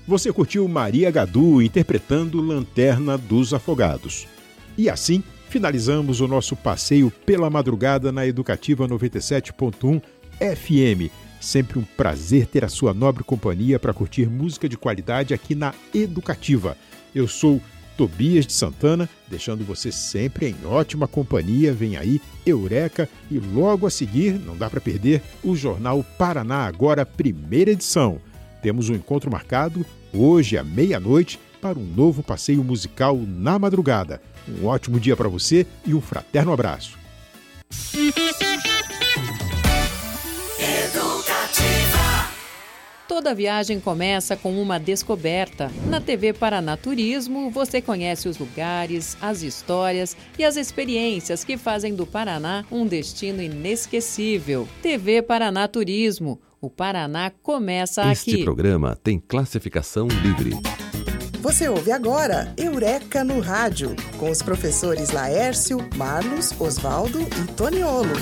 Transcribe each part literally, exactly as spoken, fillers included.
você curtiu Maria Gadu interpretando Lanterna dos Afogados. E assim, finalizamos o nosso passeio pela madrugada na Educativa noventa e sete ponto um F M. Sempre um prazer ter a sua nobre companhia para curtir música de qualidade aqui na Educativa. Eu sou Tobias de Santana, deixando você sempre em ótima companhia. Vem aí Eureka e logo a seguir, não dá para perder, o Jornal Paraná Agora, primeira edição. Temos um encontro marcado hoje à meia-noite para um novo passeio musical na madrugada. Um ótimo dia para você e um fraterno abraço. Toda viagem começa com uma descoberta. Na T V Paraná Turismo, você conhece os lugares, as histórias e as experiências que fazem do Paraná um destino inesquecível. T V Paraná Turismo. O Paraná começa aqui. Este programa tem classificação livre. Você ouve agora Eureka no Rádio, com os professores Laércio, Marlos, Osvaldo e Toniolo.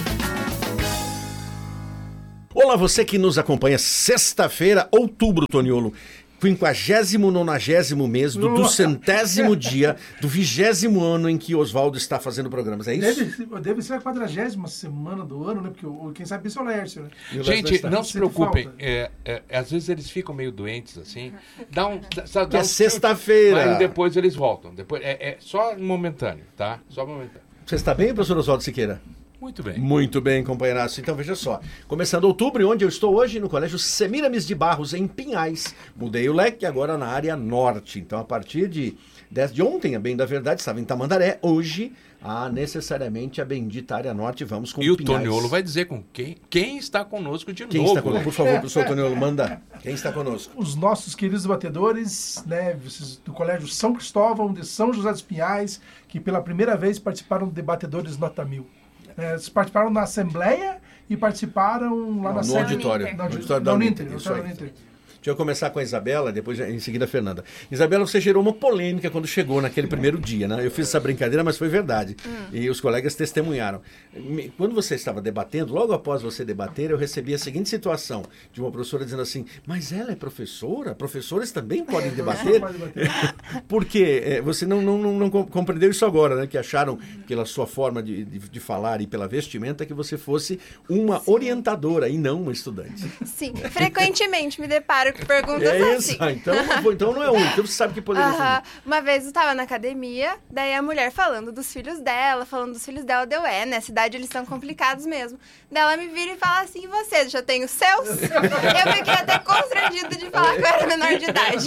Olá, você que nos acompanha sexta-feira, outubro, Toniolo. Quinquagésimo, nonagésimo mês do duzentésimo dia do vigésimo ano em que Osvaldo está fazendo programas, é isso? Deve, deve ser a quadragésima semana do ano, né? Porque o, quem sabe isso é o Laércio, né? Gente, não se preocupem. É, é, às vezes eles ficam meio doentes, assim. Dá um, dá, dá é um sexta-feira. Mas depois eles voltam. Depois, é, é só momentâneo, tá? Só momentâneo. Você está bem, professor Osvaldo Siqueira? Muito bem. Muito bem, companheiraço. Então, veja só. Começando outubro, onde eu estou hoje, no Colégio Semiramis de Barros, em Pinhais. Mudei o leque agora na área norte. Então, a partir de, de ontem, a bem da verdade, estava em Tamandaré. Hoje, a necessariamente a bendita área norte. Vamos com e o Pinhais. Toniolo vai dizer com quem, quem está conosco de quem novo. Está conosco? Por favor, professor Toniolo, manda. Quem está conosco? Os nossos queridos debatedores, né, do Colégio São Cristóvão, de São José dos Pinhais, que pela primeira vez participaram do Debatedores Nota Mil. É, eles participaram na Assembleia e participaram lá Não, na no sede... auditório. No No auditório da Uninter. Uninter, isso aí. Deixa eu começar com a Isabela, depois em seguida a Fernanda. Isabela, você gerou uma polêmica quando chegou naquele primeiro dia, né? Eu fiz essa brincadeira, mas foi verdade. Hum. E os colegas testemunharam. Quando você estava debatendo, logo após você debater, eu recebi a seguinte situação de uma professora dizendo assim, mas ela é professora? Professores também podem debater? Porque é, você não, não, não, não compreendeu isso agora, né? Que acharam, pela sua forma de, de, de falar e pela vestimenta, que você fosse uma Sim. orientadora e não uma estudante. Sim, frequentemente me deparo com perguntas é assim. Isso. Então, então não é único, então você sabe que poderia uh-huh. ser. Uma vez eu estava na academia, daí a mulher falando dos filhos dela, falando dos filhos dela, deu, é, nessa idade eles são complicados mesmo. Daí ela me vira e fala assim, e você, já tem os seus? Eu fiquei até constrangido de falar que eu era menor de idade.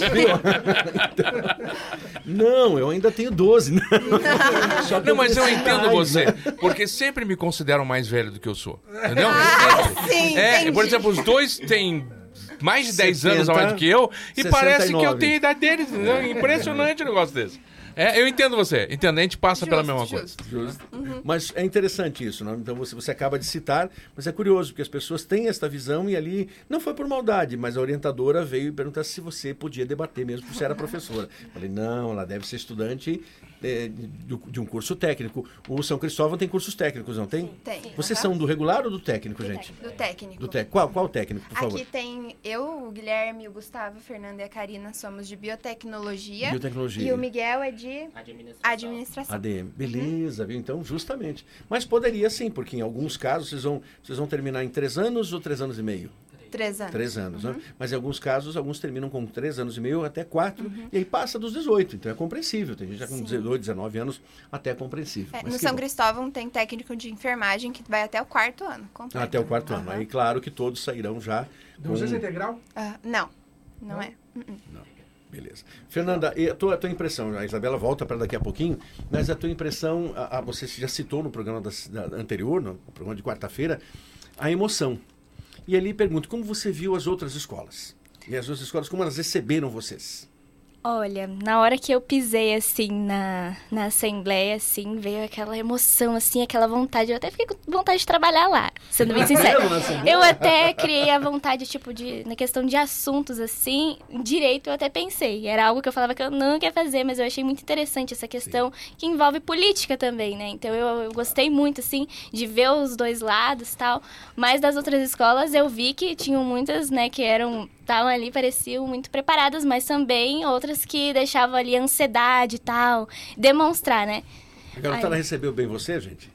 Não, eu ainda tenho doze. Né? Só não, mas eu entendo você, porque sempre me consideram mais velho do que eu sou. Entendeu? Ah, sim, é, entendi. Por exemplo, os dois têm mais de dez setenta, anos a mais do que eu e sessenta e nove. Parece que eu tenho a idade deles. Entendeu? Impressionante o negócio desse. É, eu entendo você. Entendo, a gente passa justo, pela mesma justo. coisa. Justo. Uhum. Mas é interessante isso, né? Então você, você acaba de citar, mas é curioso, porque as pessoas têm esta visão e ali, não foi por maldade, mas a orientadora veio perguntar se você podia debater mesmo, porque você era professora. Falei, não, ela deve ser estudante de, de, de um curso técnico. O São Cristóvão tem cursos técnicos, não tem? Tem. Vocês uhum. são do regular ou do técnico, do gente? Do técnico. Do te... qual, qual técnico, por favor? Aqui tem eu, o Guilherme, o Gustavo, a Fernanda e a Karina, somos de biotecnologia. Biotecnologia. E o Miguel é de administração. administração. A D M. Beleza, uhum. viu? Então, justamente. Mas poderia sim, porque em alguns casos vocês vão, vocês vão terminar em três anos ou três anos e meio? Três anos. Três anos, uhum. né? Mas em alguns casos, alguns terminam com três anos e meio até quatro, uhum. e aí passa dos dezoito. Então é compreensível. Tem gente já com dezoito, dezenove anos, até é compreensível. É, Mas no que São bom. Cristóvão tem técnico de enfermagem que vai até o quarto ano. Completo. Até o quarto uhum. ano. Aí, claro que todos sairão já. Com... Docência integral? Uh, não, não, não é. Uh-uh. Não. Beleza. Fernanda, e a tua, a tua impressão, a Isabela volta para daqui a pouquinho, mas a tua impressão, a, a, você já citou no programa da, da, anterior, no programa de quarta-feira, a emoção. E ali pergunto, como você viu as outras escolas? E as outras escolas, como elas receberam vocês? Olha, na hora que eu pisei, assim, na, na Assembleia, assim, veio aquela emoção, assim, aquela vontade. Eu até fiquei com vontade de trabalhar lá, sendo bem sincera. Eu até criei a vontade, tipo, de, na questão de assuntos, assim, direito eu até pensei. Era algo que eu falava que eu não queria fazer, mas eu achei muito interessante essa questão Sim. que envolve política também, né? Então, eu, eu gostei muito, assim, de ver os dois lados e tal. Mas das outras escolas, eu vi que tinham muitas, né, que eram... estavam ali, pareciam muito preparadas, mas também outras que deixavam ali ansiedade e tal, demonstrar, né? A garotada Ai. recebeu bem você, gente?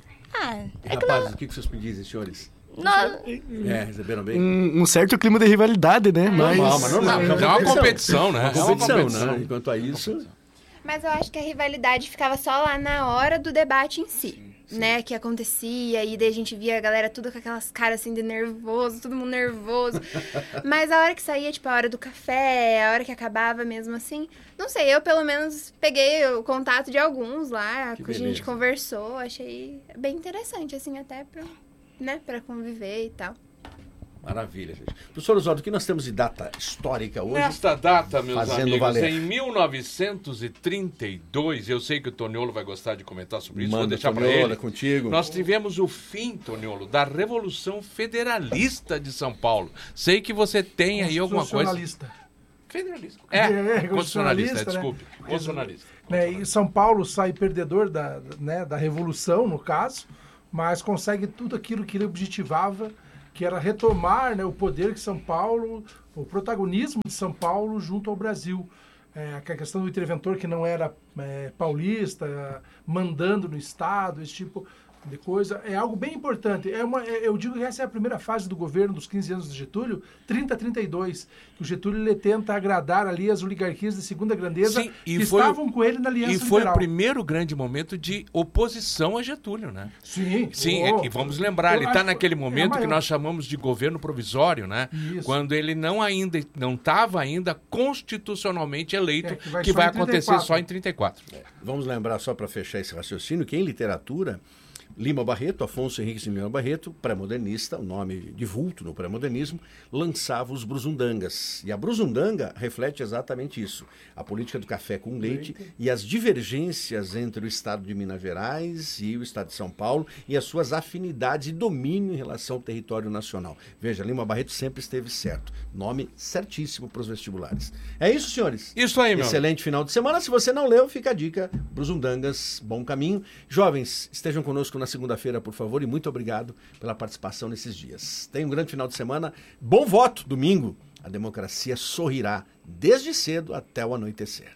Ah, e, é rapazes, o que vocês me dizem, senhores? Nós... É, receberam bem? Um, um certo clima de rivalidade, né? É. Mas... Normal, mas normal. Não, é uma competição, né? É uma competição, né? Enquanto a isso... Mas eu acho que a rivalidade ficava só lá na hora do debate em si. Sim. Né, que acontecia, e daí a gente via a galera tudo com aquelas caras assim de nervoso, todo mundo nervoso. Mas a hora que saía, tipo, a hora do café, a hora que acabava mesmo assim, não sei, eu pelo menos peguei o contato de alguns lá, que a gente conversou, achei bem interessante, assim, até pra, né, pra conviver e tal. Maravilha, gente. Professor Oswaldo, o que nós temos de data histórica hoje? Nesta data, meus Fazendo amigos, valer. em mil novecentos e trinta e dois, eu sei que o Toniolo vai gostar de comentar sobre isso, Manda, vou deixar para Toniolo, ele. É contigo. Nós tivemos o fim, Toniolo, da Revolução Federalista de São Paulo. Sei que você tem aí alguma coisa... Federalista. É, é constitucionalista, né? Desculpe. Constitucionalista. Né, e São Paulo sai perdedor da, né, da Revolução, no caso, mas consegue tudo aquilo que ele objetivava, que era retomar, né, o poder que São Paulo, o protagonismo de São Paulo junto ao Brasil. É, a questão do interventor que não era é, paulista, mandando no Estado, esse tipo de coisa, é algo bem importante. É uma, é, eu digo que essa é a primeira fase do governo dos quinze anos de Getúlio, trinta a trinta e dois, que o Getúlio ele tenta agradar ali as oligarquias de segunda grandeza. Sim, e que foi, estavam com ele na Aliança E foi Liberal. O primeiro grande momento de oposição a Getúlio, né? Sim. Sim, oh, é, e vamos lembrar, ele está naquele momento é que nós chamamos de governo provisório, né? Isso. Quando ele não ainda não estava ainda constitucionalmente eleito, é, que vai, que vai em acontecer só em trinta e quatro. É, vamos lembrar, só para fechar esse raciocínio, que em literatura... Lima Barreto, Afonso Henriques de Lima Barreto, pré-modernista, o nome de vulto no pré-modernismo, lançava os Brusundangas. E a Brusundanga reflete exatamente isso. A política do café com leite, leite e as divergências entre o estado de Minas Gerais e o estado de São Paulo e as suas afinidades e domínio em relação ao território nacional. Veja, Lima Barreto sempre esteve certo. Nome certíssimo para os vestibulares. É isso, senhores? Isso aí, meu. Excelente final de semana. Se você não leu, fica a dica. Brusundangas, bom caminho. Jovens, estejam conosco na segunda-feira, por favor, e muito obrigado pela participação nesses dias. Tenha um grande final de semana. Bom voto, domingo. A democracia sorrirá desde cedo até o anoitecer.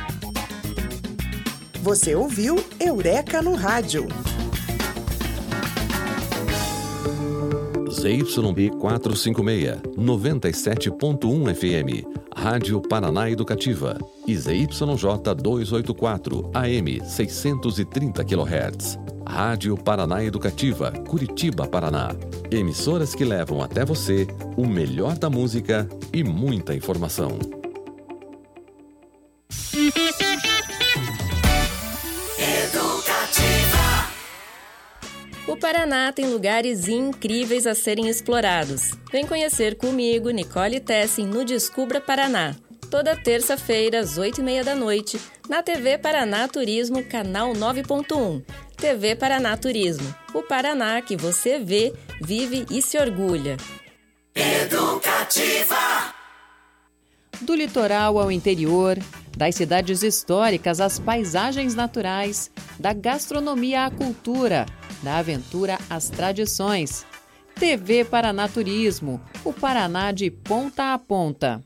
Você ouviu Eureka no Rádio. Z Y B quatrocentos e cinquenta e seis, noventa e sete ponto um F M, Rádio Paraná Educativa, e Z Y J duzentos e oitenta e quatro, A M seiscentos e trinta quilohertz, Rádio Paraná Educativa, Curitiba, Paraná. Emissoras que levam até você o melhor da música e muita informação. O Paraná tem lugares incríveis a serem explorados. Vem conhecer comigo, Nicole Tessin, no Descubra Paraná. Toda terça-feira, às oito e meia da noite, na T V Paraná Turismo, canal nove ponto um. T V Paraná Turismo. O Paraná que você vê, vive e se orgulha. Educativa! Do litoral ao interior, das cidades históricas às paisagens naturais, da gastronomia à cultura, da aventura às tradições. T V Paraná Turismo, o Paraná de ponta a ponta.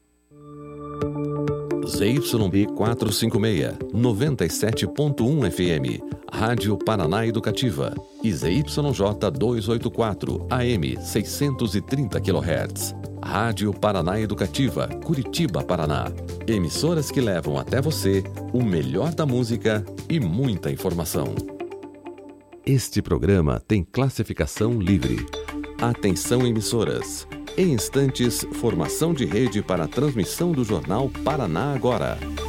Z Y B quatrocentos e cinquenta e seis, noventa e sete ponto um F M, Rádio Paraná Educativa, e Z Y J duzentos e oitenta e quatro, A M seiscentos e trinta quilohertz, Rádio Paraná Educativa, Curitiba, Paraná. Emissoras que levam até você o melhor da música e muita informação. Este programa tem classificação livre. Atenção, emissoras. Em instantes, formação de rede para a transmissão do Jornal Paraná Agora.